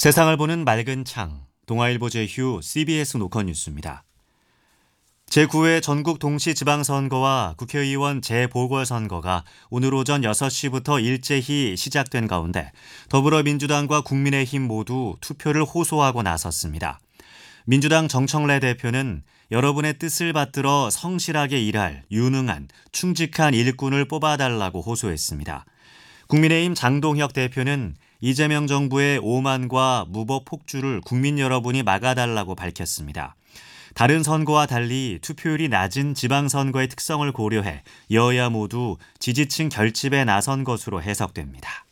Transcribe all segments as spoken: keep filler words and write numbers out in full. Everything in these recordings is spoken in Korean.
세상을 보는 맑은 창, 동아일보 제휴 씨비에스 노컷 뉴스입니다. 제구 회 전국 동시지방선거와 국회의원 재보궐선거가 오늘 오전 여섯 시부터 일제히 시작된 가운데 더불어민주당과 국민의힘 모두 투표를 호소하고 나섰습니다. 민주당 정청래 대표는 여러분의 뜻을 받들어 성실하게 일할 유능한, 충직한 일꾼을 뽑아달라고 호소했습니다. 국민의힘 장동혁 대표는 이재명 정부의 오만과 무법 폭주를 국민 여러분이 막아달라고 밝혔습니다. 다른 선거와 달리 투표율이 낮은 지방선거의 특성을 고려해 여야 모두 지지층 결집에 나선 것으로 해석됩니다.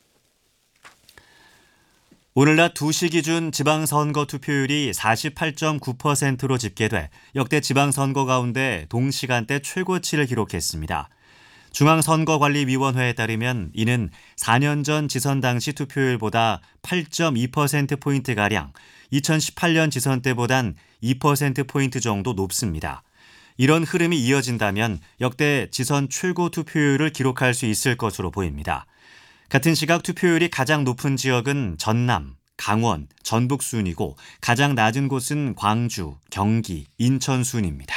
오늘 낮 두 시 기준 지방선거 투표율이 사십팔 점 구 퍼센트로 집계돼 역대 지방선거 가운데 동시간대 최고치를 기록했습니다. 중앙선거관리위원회에 따르면 이는 사 년 전 지선 당시 투표율보다 팔 점 이 퍼센트포인트가량, 이천십팔 년 지선 때보단 이 퍼센트포인트 정도 높습니다. 이런 흐름이 이어진다면 역대 지선 최고 투표율을 기록할 수 있을 것으로 보입니다. 같은 시각 투표율이 가장 높은 지역은 전남, 강원, 전북 순이고 가장 낮은 곳은 광주, 경기, 인천 순입니다.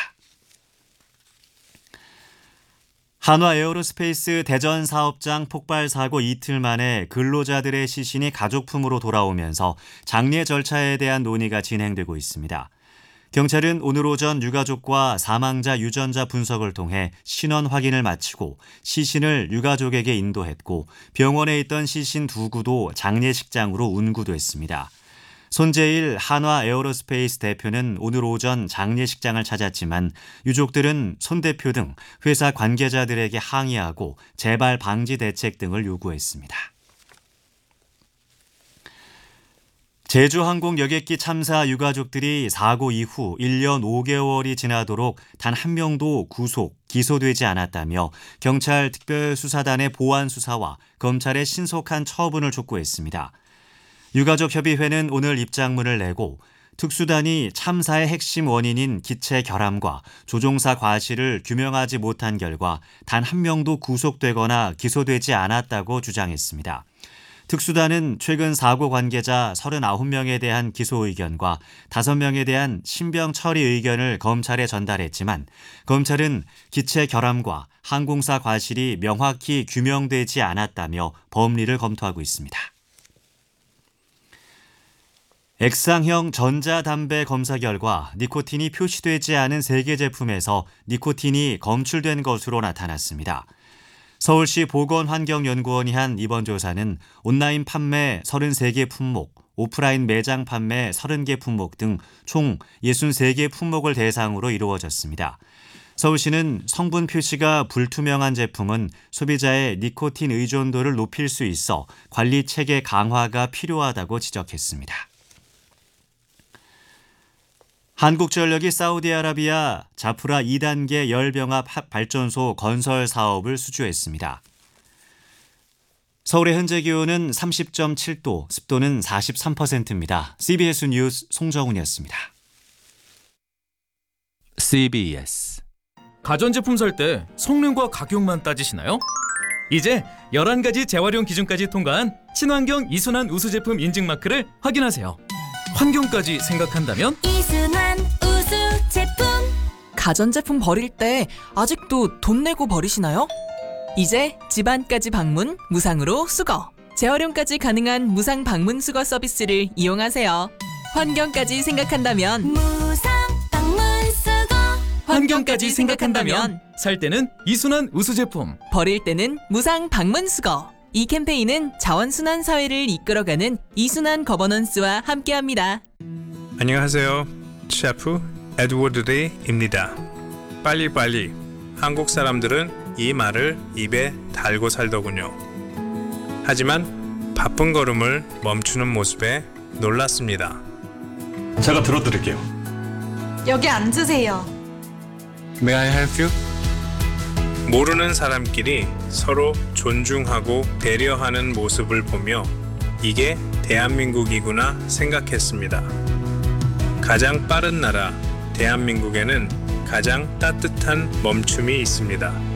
한화 에어로스페이스 대전 사업장 폭발 사고 이틀 만에 근로자들의 시신이 가족품으로 돌아오면서 장례 절차에 대한 논의가 진행되고 있습니다. 경찰은 오늘 오전 유가족과 사망자 유전자 분석을 통해 신원 확인을 마치고 시신을 유가족에게 인도했고 병원에 있던 시신 두 구도 장례식장으로 운구됐습니다. 손재일 한화 에어로스페이스 대표는 오늘 오전 장례식장을 찾았지만 유족들은 손 대표 등 회사 관계자들에게 항의하고 재발 방지 대책 등을 요구했습니다. 제주항공 여객기 참사 유가족들이 사고 이후 일 년 오 개월이 지나도록 단 한 명도 구속, 기소되지 않았다며 경찰 특별수사단의 보완 수사와 검찰의 신속한 처분을 촉구했습니다. 유가족협의회는 오늘 입장문을 내고 특수단이 참사의 핵심 원인인 기체 결함과 조종사 과실을 규명하지 못한 결과 단 한 명도 구속되거나 기소되지 않았다고 주장했습니다. 특수단은 최근 사고 관계자 서른아홉 명에 대한 기소 의견과 다섯 명에 대한 신병 처리 의견을 검찰에 전달했지만 검찰은 기체 결함과 항공사 과실이 명확히 규명되지 않았다며 법리를 검토하고 있습니다. 액상형 전자담배 검사 결과 니코틴이 표시되지 않은 세 개 제품에서 니코틴이 검출된 것으로 나타났습니다. 서울시 보건환경연구원이 한 이번 조사는 온라인 판매 서른세 개 품목, 오프라인 매장 판매 서른 개 품목 등 총 육십삼 개 품목을 대상으로 이루어졌습니다. 서울시는 성분 표시가 불투명한 제품은 소비자의 니코틴 의존도를 높일 수 있어 관리 체계 강화가 필요하다고 지적했습니다. 한국전력이 사우디아라비아 자프라 이 단계 열병합 발전소 건설 사업을 수주했습니다. 서울의 현재 기온은 삼십 점 칠 도, 습도는 사십삼 퍼센트입니다. 씨비에스 뉴스 송정훈이었습니다. 씨비에스 가전제품 살 때 성능과 가격만 따지시나요? 이제 열한 가지 재활용 기준까지 통과한 친환경 이순환 우수 제품 인증 마크를 확인하세요. 환경까지 생각한다면 이순환 우수 제품. 가전제품 버릴 때 아직도 돈 내고 버리시나요? 이제 집안까지 방문 무상으로 수거. 재활용까지 가능한 무상 방문 수거 서비스를 이용하세요. 환경까지 생각한다면 무상 방문 수거. 환경까지 생각한다면 살 때는 이순환 우수 제품, 버릴 때는 무상 방문 수거. 이 캠페인은 자원순환 사회를 이끌어가는 이순환 거버넌스와 함께합니다. 안녕하세요. 셰프 에드워드 데이입니다. 빨리빨리. 한국 사람들은 이 말을 입에 달고 살더군요. 하지만 바쁜 걸음을 멈추는 모습에 놀랐습니다. 제가 들어드릴게요. 여기 앉으세요. May I help you? 모르는 사람끼리 서로 존중하고 배려하는 모습을 보며 이게 대한민국이구나 생각했습니다. 가장 빠른 나라 대한민국에는 가장 따뜻한 멈춤이 있습니다.